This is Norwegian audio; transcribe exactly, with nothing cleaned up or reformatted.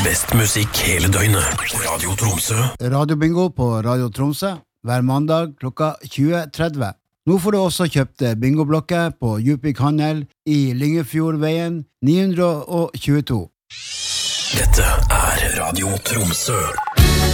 Best musikk hele døgnet. Radio Tromsø. Radiobingo på Radio Tromsø hver mandag klokka tjue tretti. Nå får du også kjøpt bingoblokker på Djupvik Handel i Lyngefjordveien ni hundre tjueto. Dette er Radio Tromsø.